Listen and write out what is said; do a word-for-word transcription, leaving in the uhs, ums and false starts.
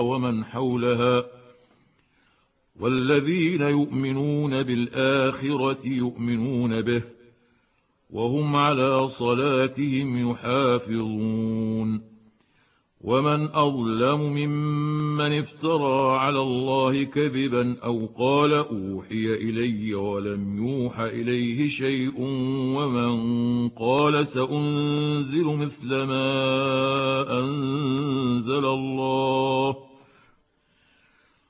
ومن حولها، والذين يؤمنون بالآخرة يؤمنون به، وهم على صلاتهم يحافظون. ومن أظلم ممن افترى على الله كذبا أو قال أوحي إلي ولم يوح إليه شيء، ومن قال سأنزل مثل ما أنزل الله،